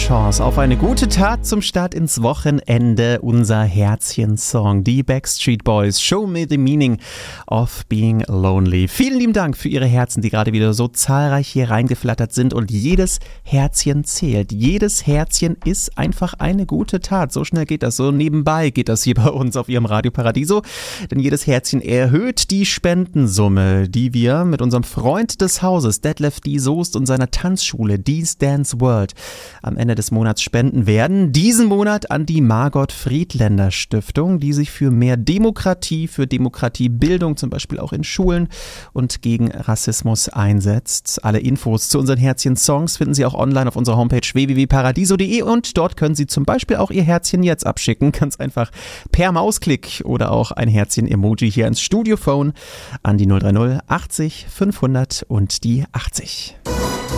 Chance auf eine gute Tat zum Start ins Wochenende. Unser Herzchen-Song, die Backstreet Boys, Show Me the Meaning of Being Lonely. Vielen lieben Dank für Ihre Herzen, die gerade wieder so zahlreich hier reingeflattert sind, und jedes Herzchen zählt. Jedes Herzchen ist einfach eine gute Tat. So schnell geht das, so nebenbei geht das hier bei uns auf Ihrem Radio Paradiso, denn jedes Herzchen erhöht die Spendensumme, die wir mit unserem Freund des Hauses, Detlef D. Soest, und seiner Tanzschule D's Dance World am Ende des Monats spenden werden. Diesen Monat an die Margot Friedländer Stiftung, die sich für mehr Demokratie, für Demokratiebildung, zum Beispiel auch in Schulen, und gegen Rassismus einsetzt. Alle Infos zu unseren Herzchen-Songs finden Sie auch online auf unserer Homepage www.paradiso.de, und dort können Sie zum Beispiel auch Ihr Herzchen jetzt abschicken. Ganz einfach per Mausklick oder auch ein Herzchen-Emoji hier ins Studiophone an die 030 80 500 und die 80.